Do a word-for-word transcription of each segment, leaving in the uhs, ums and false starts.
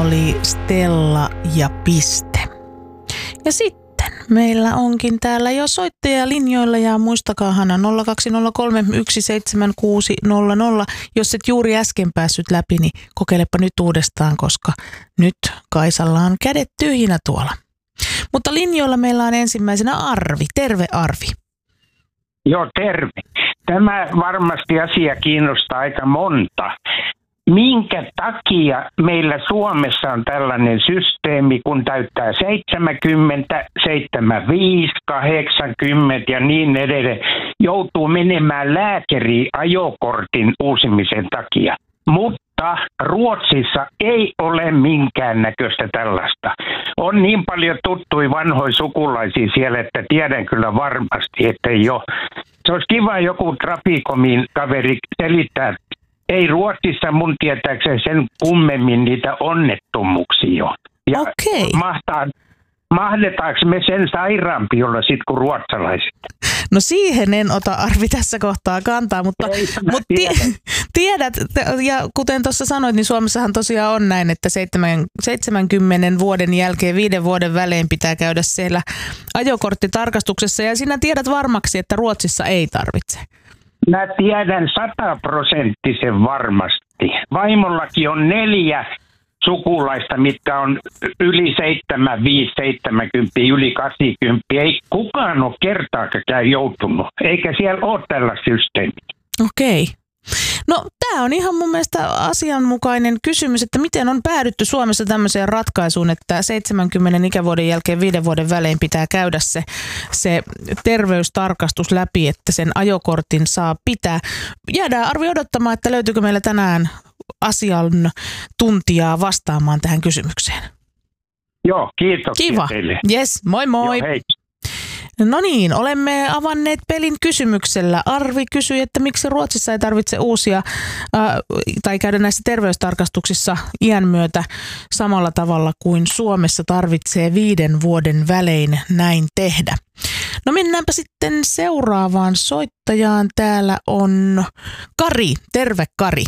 oli Stella ja piste. Ja sitten meillä onkin täällä jo soittaja linjoilla ja muistakaa Hanna nolla kaksi nolla kolme yksi seitsemän kuusi nolla nolla. Jos et juuri äsken päässyt läpi, niin kokeilepa nyt uudestaan, koska nyt Kaisalla on kädet tyhjinä tuolla. Mutta linjoilla meillä on ensimmäisenä Arvi. Terve Arvi. Joo, terve. Tämä varmasti asia kiinnostaa aika monta. Minkä takia meillä Suomessa on tällainen systeemi, kun täyttää seitsemänkymmentä, seitsemänkymmentäviisi, kahdeksankymmentä ja niin edelleen, joutuu menemään lääkäriin ajokortin uusimisen takia. Mutta Ruotsissa ei ole minkäännäköistä tällaista. On niin paljon tuttuja vanhoja sukulaisia siellä, että tiedän kyllä varmasti, että ei ole. Se olisi kiva joku Trafikomin kaveri selittää. Ei Ruotsissa mun tietääkseni sen kummemmin niitä onnettomuuksia ole. Ja Okei. mahtaa, mahdetaanko me sen sairaampi olla sitten kuin ruotsalaiset? No siihen en ota Arvi tässä kohtaa kantaa, mutta, Ei, mutta tiedän. tiedät, ja kuten tuossa sanoit, niin Suomessahan tosiaan on näin, että seitsemänkymmenen vuoden jälkeen viiden vuoden välein pitää käydä siellä ajokorttitarkastuksessa, ja sinä tiedät varmaksi, että Ruotsissa ei tarvitse. Mä tiedän sataprosenttisen varmasti. Vaimollakin on neljä sukulaista, mitkä on yli seitsemänkymmentäviisi, seitsemänkymmentä, yli kahdeksankymmentä. Ei kukaan ole kertaakaan joutunut, eikä siellä ole tällä systeemiä. Okei. No tämä on ihan mun mielestä asianmukainen kysymys, että miten on päädytty Suomessa tämmöiseen ratkaisuun, että seitsemänkymmenen ikävuoden jälkeen viiden vuoden välein pitää käydä se, se terveystarkastus läpi, että sen ajokortin saa pitää. Jäädään Arvi odottamaan, että löytyykö meillä tänään asian tuntijaa vastaamaan tähän kysymykseen. Joo, kiitoksia Kiva. teille. Yes, moi moi. Joo, hei. No niin, olemme avanneet pelin kysymyksellä. Arvi kysyi, että miksi Ruotsissa ei tarvitse uusia äh, tai käydä näissä terveystarkastuksissa iän myötä samalla tavalla kuin Suomessa tarvitsee viiden vuoden välein näin tehdä. No mennäänpä sitten seuraavaan soittajaan. Täällä on Kari. Terve Kari.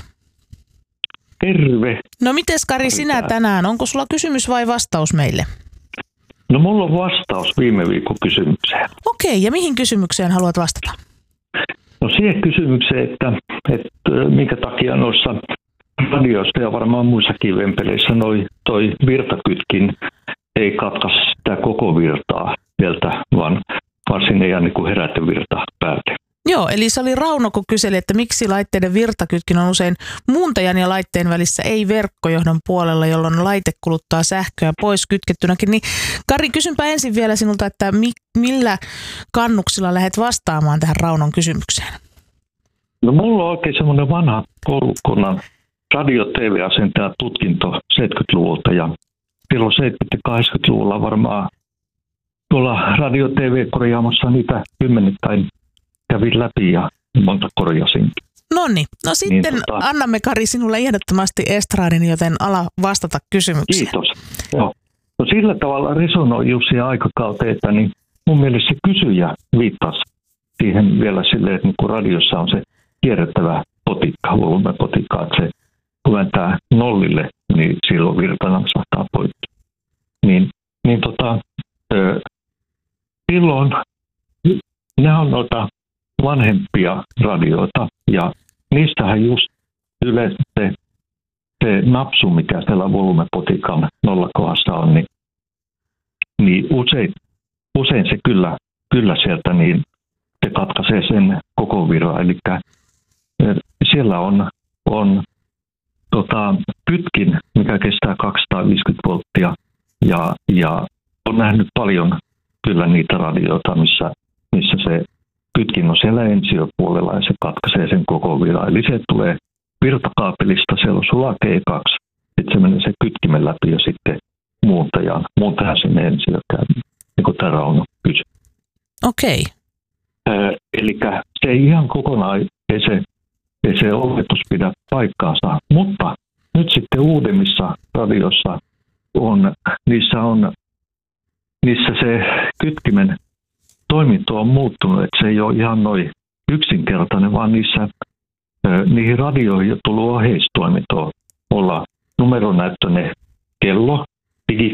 Terve. No mites Kari sinä tänään? Onko sulla kysymys vai vastaus meille? No mulla on vastaus viime viikon kysymykseen. Okei, ja mihin kysymykseen haluat vastata? No siihen kysymykseen, että, että minkä takia noissa radioissa ja varmaan muissakin vempeleissä noi, toi virtakytkin ei katkaise sitä koko virtaa sieltä, vaan, vaan sinne jää niin kuin herätevirta päälle. Joo, eli se oli Rauno, kun kyseli, että miksi laitteiden virtakytkin on usein muuntajan ja laitteen välissä, ei verkkojohdon puolella, jolloin laite kuluttaa sähköä pois kytkettynäkin. Niin Kari, kysynpä ensin vielä sinulta, että mi- millä kannuksilla lähdet vastaamaan tähän Raunon kysymykseen? No mulla on oikein semmoinen vanha koulukunnan radio-T V-asentaja tutkinto seitsemänkymmentäluvulta ja silloin seitsemänkymmentä- ja kahdeksankymmentäluvulla varmaan tuolla radio-T V-korjaamassa niitä kymmenittäin kävin läpi ja monta korjasinkin. Noniin, no sitten niin, tota... annamme Kari sinulle ehdottomasti estraadin, joten ala vastata kysymykseen. Kiitos. Joo. No sillä tavalla resonoi Jussi aikakauteen, että niin mun mielestä se kysyjä viittasi siihen vielä silleen, että niin kun radiossa on se kierrettävä potikka, volumepotikka, että se kun vääntää nollille, niin silloin virtana saattaa poikki. Niin, niin tota, ö, silloin ne on noita vanhempia radioita ja niistähän just yleensä se, se napsu, mikä siellä volumepotikan nollakohdassa on, niin, niin usein, usein se kyllä, kyllä sieltä niin se katkaisee sen koko virran. Eli siellä on, on tota, kytkin, mikä kestää kaksisataaviisikymmentä volttia ja, ja on nähnyt paljon kyllä niitä radioita, missä, missä se kytkin on siellä ensiopuolella ja se katkaisee sen koko virran. Eli se tulee virtakaapelista, siellä on sulake E kaksi, sitten se menee se kytkimen läpi ja sitten muuntajaan. Muuntajan sinne ensioon käy, niin kuin tämä Rauno kysyi. Okei. Äh, eli se ei ihan kokonaan, ei se, ei se opetus pidä paikkaansa, mutta nyt sitten uudemmissa radioissa on, niissä on, niissä se kytkimen toiminto on muuttunut, että se ei ole ihan noin yksinkertainen, vaan niissä, niihin radioihin on tullut oheistoimintoa olla numeronäyttöinen kello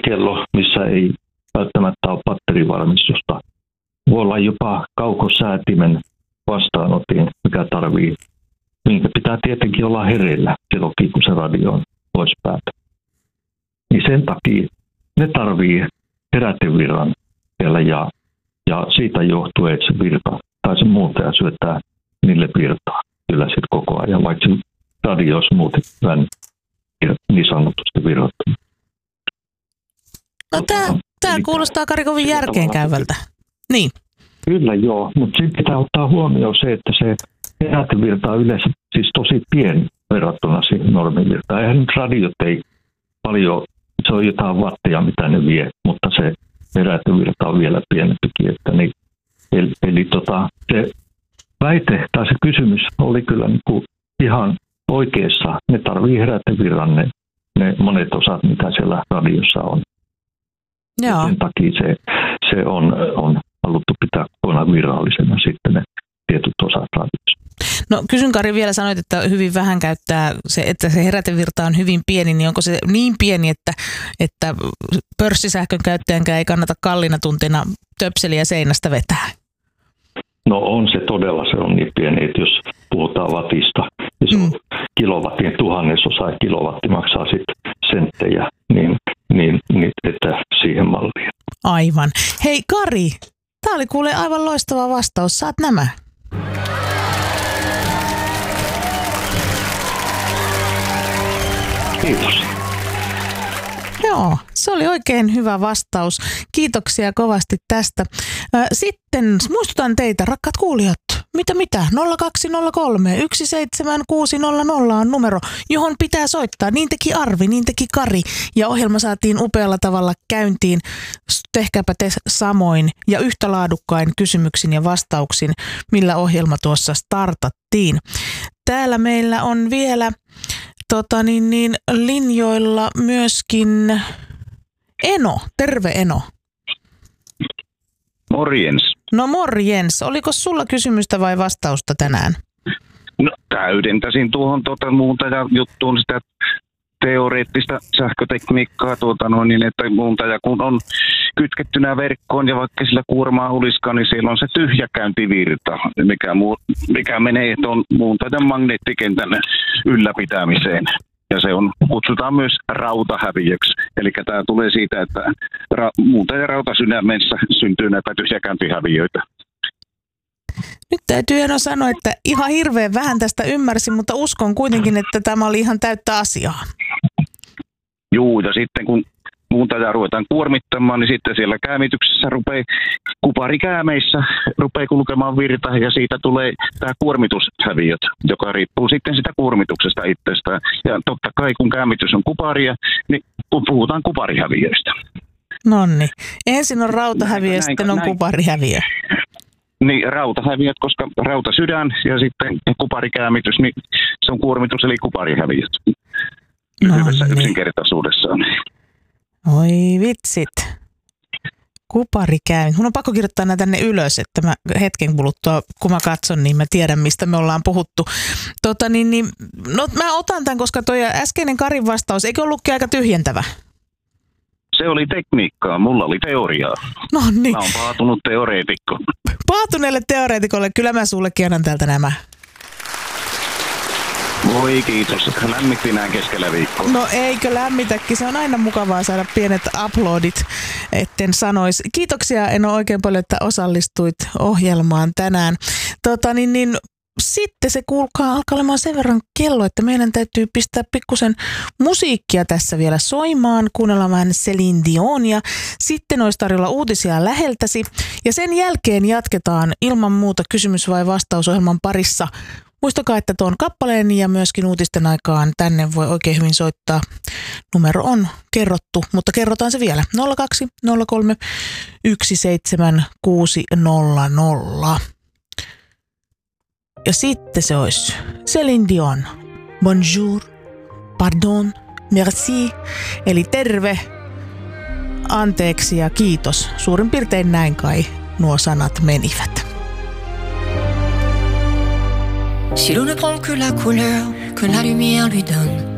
kello, missä ei välttämättä ole batterivarmistusta. Voi olla jopa kaukosäätimen vastaanotin, mikä tarvii, minkä pitää tietenkin olla hereillä silloin, kun se radio on pois päältä. Niin sen takia ne tarvii herätevirran siellä ja, ja siitä johtuu, että se virta tai se muutaja syöttää niille virtaa kyllä sitten koko ajan, vaikka se radio olisi muuten vähän niin sanotusti virrattunut. No tämä kuulostaa, Kari, kovin järkeenkäyvältä. Niin. Kyllä joo, mutta sitten pitää ottaa huomioon se, että se herätevirta on yleensä siis tosi pieni verrattuna siihen normivirtaan. Eihän nyt radiot ei paljon, se on jotain watteja, mitä ne vie, mutta se herätevirta on vielä pienempikin. Että niin, eli eli tota, se väite tai se kysymys oli kyllä niin kuin ihan oikeassa. Ne tarvii herätevirran ne, ne monet osat, mitä siellä radiossa on. Joo. Sen takia se, se on, on haluttu pitää kokonaan virallisena sitten ne tietyt osat radiossa. No kysyn, Kari, vielä sanoit, että hyvin vähän käyttää se, että se herätevirta on hyvin pieni, niin onko se niin pieni, että, että pörssisähkön käyttäjänkään ei kannata kalliina tuntina töpseliä seinästä vetää? No on se todella, se on niin pieni, että jos puhutaan wattista, niin se on mm. kilowattien tuhannesosa ja kilowatti maksaa sitten senttejä, niin, niin, niin että siihen malliin. Aivan. Hei Kari, tämä oli kuule aivan loistava vastaus. Saat nämä. Kiitos. Joo, se oli oikein hyvä vastaus. Kiitoksia kovasti tästä. Sitten muistutan teitä, rakkaat kuulijat, mitä mitä, nolla kaksi nolla kolme yksi seitsemän kuusi nolla nolla on numero, johon pitää soittaa. Niin teki Arvi, niin teki Kari ja ohjelma saatiin upealla tavalla käyntiin. Tehkääpä te samoin ja yhtä laadukkain kysymyksin ja vastauksin, millä ohjelma tuossa startattiin. Täällä meillä on vielä tota niin, niin, linjoilla myöskin Eno. Terve Eno. Morjens. No morjens. Oliko sulla kysymystä vai vastausta tänään? No täydentäisin tuohon tuota muuntaja juttuun sitä teoreettista sähkötekniikkaa, tuota noin, niin että muuntaja kun on kytkettynä verkkoon ja vaikka sillä kuormaa olisikaan, niin siellä on se tyhjäkäyntivirta, mikä, muu, mikä menee tuon muuntajan magneettikentän ylläpitämiseen. Ja se on, kutsutaan myös rautahäviöksi. Eli tämä tulee siitä, että ra, muuntajan rautasydämessä syntyy näitä tyhjäkäyntihäviöitä. Nyt täytyy Eno sanoa, että ihan hirveän vähän tästä ymmärsin, mutta uskon kuitenkin, että tämä oli ihan täyttä asiaa. Juu, ja sitten kun muuntajaa ruvetaan kuormittamaan, niin sitten siellä käämityksessä rupeaa kuparikäämeissä rupeaa kulkemaan virta ja siitä tulee tämä kuormitushäviöt, joka riippuu sitten sitä kuormituksesta itsestään. Ja totta kai kun käämitys on kuparia, niin puhutaan kuparihäviöistä. Nonni. Ensin on rautahäviö ja sitten on näin. kuparihäviö. Niin, rautahäviöt, koska rautasydän ja sitten kuparikäämitys, niin se on kuormitus eli kuparihäviöt. Lyhyessä no, yksinkertaisuudessaan. Oi vitsit. Kuparikäynnit. Mun on pakko kirjoittaa nämä tänne ylös, että mä hetken kuluttua, kun mä katson, niin mä tiedän, mistä me ollaan puhuttu. Tota, niin, niin, no, mä otan tämän, koska toi äskeinen Karin vastaus, eikö ollutkin aika tyhjentävä? Se oli tekniikkaa, mulla oli teoriaa. No niin. Mä oon paatunut teoreetikko. Paatuneelle teoreetikolle, kyllä mä sullekin annan täältä nämä. Voi kiitos, lämmitti näin keskellä viikkoa. No eikö lämmitäkin, se on aina mukavaa saada pienet uploadit, etten sanoisi. Kiitoksia Eno oikein paljon, että osallistuit ohjelmaan tänään. Tota, niin, niin, sitten se kuulkaa alkaa olemaan sen verran kello, että meidän täytyy pistää pikkusen musiikkia tässä vielä soimaan, kuunnellaan vähän Céline Dionia. Sitten olisi tarjolla uutisia läheltäsi ja sen jälkeen jatketaan ilman muuta kysymys- vai vastausohjelman parissa. Muistakaa, että tuon kappaleen ja myöskin uutisten aikaan tänne voi oikein hyvin soittaa. Numero on kerrottu, mutta kerrotaan se vielä. nolla kaksi nolla kolme yksi seitsemän kuusi nolla nolla. Ja sitten se olisi Céline Dion. Bonjour, pardon, merci. Eli terve, anteeksi ja kiitos. Suurin piirtein näin kai nuo sanat menivät. Si l'eau ne prend que la couleur que la lumière lui donne,